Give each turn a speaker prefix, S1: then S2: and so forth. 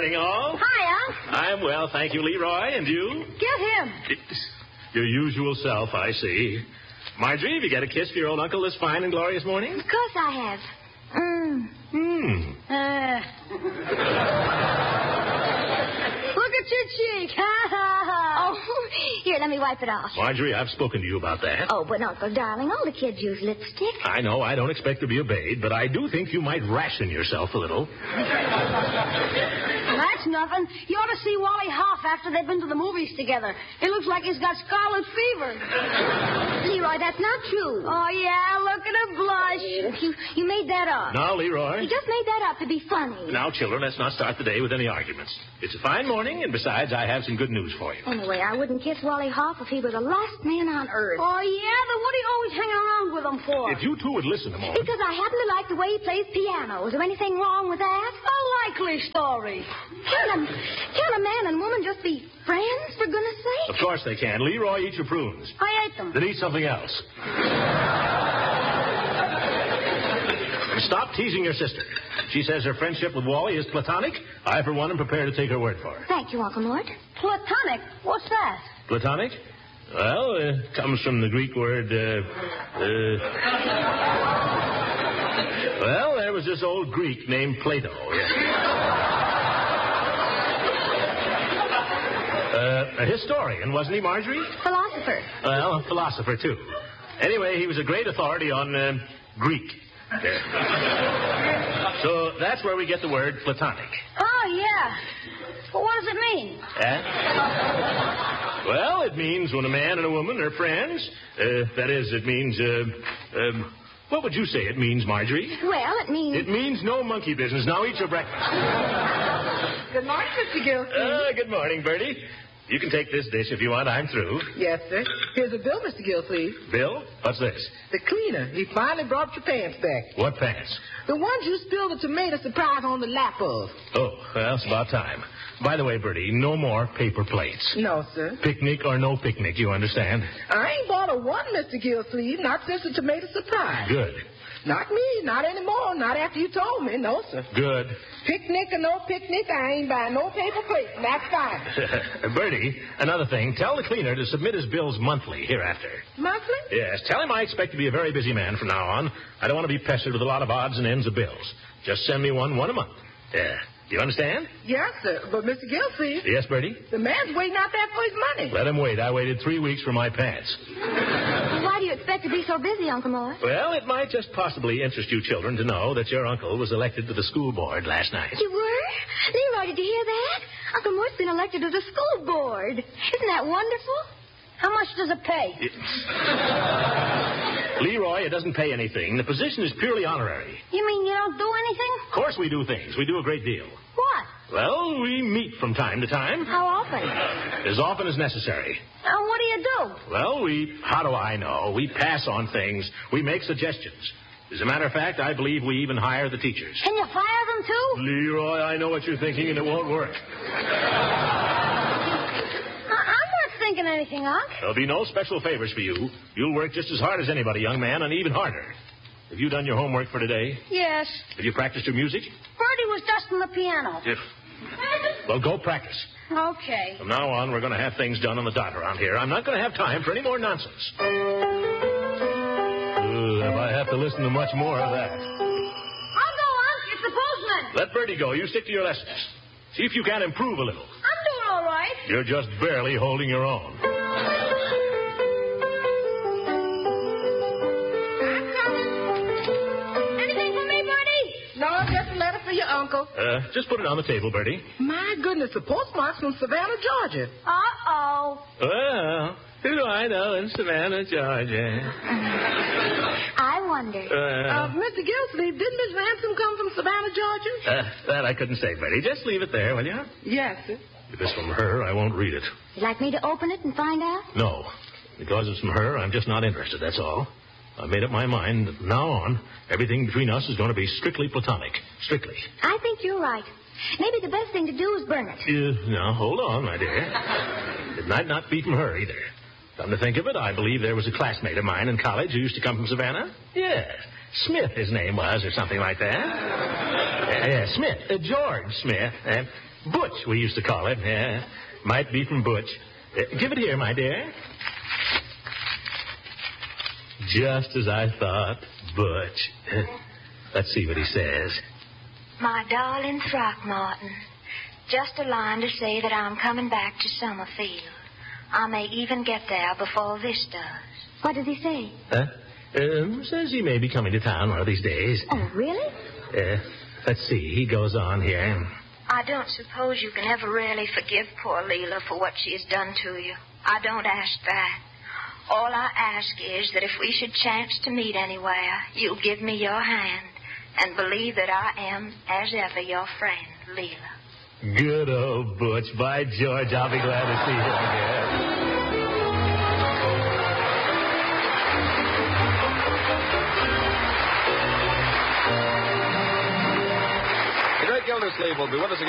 S1: morning, all.
S2: Hi, Unc.
S1: I'm well, thank you, Leroy. And you?
S2: Get him.
S1: Your usual self, I see. Marjorie, have you got a kiss for your old uncle this fine and glorious morning?
S2: Of course I have. Look at your cheek. Oh, here, let me wipe it off.
S1: Marjorie, I've spoken to you about that.
S2: Oh, but Uncle, darling, all the kids use lipstick.
S1: I know I don't expect to be obeyed, but I do think you might ration yourself a little.
S2: That's nothing. You ought to see Wally Hoff after they've been to the movies together. It looks like he's got scarlet fever.
S3: Leroy, that's not true.
S2: Oh, yeah, look at her blush.
S3: You made that up.
S1: Now, Leroy.
S3: You just made that up to be funny.
S1: Now, children, let's not start the day with any arguments. It's a fine morning, and besides, I have some good news for you.
S3: Anyway, I wouldn't kiss Wally Hoff if he were the last man on earth.
S2: Oh, yeah? Then what are you always hanging around with him for?
S1: If you two would listen a moment.
S3: Because I happen to like the way he plays piano. Is there anything wrong with that?
S2: A likely story.
S3: Can a man and woman just be friends, for goodness sake?
S1: Of course they can. Leroy, eat your prunes.
S2: I ate them.
S1: Then eat something else. And stop teasing your sister. She says her friendship with Wally is platonic. I, for one, am prepared to take her word for it.
S3: Thank you, Uncle Mort.
S2: Platonic? What's that?
S1: Platonic? Well, it comes from the Greek word, Well, there was this old Greek named Plato. A historian, wasn't he, Marjorie?
S3: Philosopher.
S1: Well, a philosopher, too. Anyway, he was a great authority on Greek. So that's where we get the word platonic.
S2: Oh, yeah. Well, what does it mean?
S1: Well, it means when a man and a woman are friends. That is, it means, what would you say it means, Marjorie?
S3: Well, it means...
S1: It means no monkey business. Now eat your breakfast.
S4: Good morning, Mr. Gilsleeve.
S1: Good morning, Bertie. You can take this dish if you want. I'm through.
S4: Yes, sir. Here's a bill, Mr. Gilsleeve.
S1: Bill? What's this?
S4: The cleaner. He finally brought your pants back.
S1: What pants?
S4: The ones you spilled the tomato surprise on the lap of.
S1: Oh, well, it's about time. By the way, Bertie, no more paper plates.
S4: No, sir.
S1: Picnic or no picnic, you understand?
S4: I ain't bought a one, Mr. Gilsleeve, not since the tomato surprise.
S1: Good.
S4: Not me, not anymore, not after you told me, no, sir.
S1: Good.
S4: Picnic or no picnic, I ain't buying no paper plates, and that's fine.
S1: Bertie, another thing, tell the cleaner to submit his bills monthly hereafter.
S4: Monthly?
S1: Yes, tell him I expect to be a very busy man from now on. I don't want to be pestered with a lot of odds and ends of bills. Just send me one a month. Yeah. Do you understand?
S4: Yes, sir. But, Mr. Gilsleeve...
S1: Yes, Bertie?
S4: The man's waiting out there for his money.
S1: Let him wait. I waited 3 weeks for my pants.
S3: Why do you expect to be so busy, Uncle Mort?
S1: Well, it might just possibly interest you children to know that your uncle was elected to the school board last night.
S3: You were? Leroy, did you hear that? Uncle Mort's been elected to the school board. Isn't that wonderful?
S2: How much does it pay?
S1: Leroy, it doesn't pay anything. The position is purely honorary.
S2: You mean you don't do anything?
S1: Of course we do things. We do a great deal.
S2: What?
S1: Well, we meet from time to time.
S2: How often?
S1: As often as necessary.
S2: What do you do?
S1: Well, how do I know? We pass on things. We make suggestions. As a matter of fact, I believe we even hire the teachers.
S2: Can you fire them, too?
S1: Leroy, I know what you're thinking, and it won't work.
S2: I'm not thinking anything, Unc.
S1: There'll be no special favors for you. You'll work just as hard as anybody, young man, and even harder. Have you done your homework for today?
S2: Yes.
S1: Have you practiced your music?
S2: Bertie was dusting the piano.
S1: Yes. Well, go practice.
S2: Okay.
S1: From now on, we're going to have things done on the dot around here. I'm not going to have time for any more nonsense. If I have to listen to much more of that.
S2: I'll go, Unc. It's the postman.
S1: Let Bertie go. You stick to your lessons. See if you can improve a little.
S2: I'm doing all right.
S1: You're just barely holding your own.
S2: Anything for me, Bertie?
S4: No, just a letter for your uncle.
S1: Just put it on the table, Bertie.
S4: My goodness, the postmark's from Savannah, Georgia.
S2: Uh-oh.
S1: Well, who do I know in Savannah, Georgia?
S3: I wonder.
S4: Mr. Gilsleeve, didn't Miss Ransom come from Savannah, Georgia?
S1: That I couldn't say, Bertie. Just leave it there, will you?
S4: Yes, sir.
S1: If it's from her, I won't read it.
S3: You'd like me to open it and find out?
S1: No. Because it's from her, I'm just not interested, that's all. I've made up my mind that from now on, everything between us is going to be strictly platonic. Strictly.
S3: I think you're right. Maybe the best thing to do is burn it.
S1: Now, hold on, my dear. It might not be from her, either. Come to think of it, I believe there was a classmate of mine in college who used to come from Savannah. Yeah. Smith, his name was, or something like that. Yeah, Smith. George Smith. Butch, we used to call him. Yeah, might be from Butch. Give it here, my dear. Just as I thought, Butch. Let's see what he says.
S5: My darling Throckmorton, just a line to say that I'm coming back to Summerfield. I may even get there before this does.
S3: What does he say?
S1: Says he may be coming to town one of these days.
S3: Oh, really?
S1: Let's see. He goes on here.
S5: I don't suppose you can ever really forgive poor Leela for what she has done to you. I don't ask that. All I ask is that if we should chance to meet anywhere, you'll give me your hand and believe that I am, as ever, your friend, Leela.
S1: Good old Butch. By George, I'll be glad to see you again.
S6: The Great Gildersleeve will be with us again.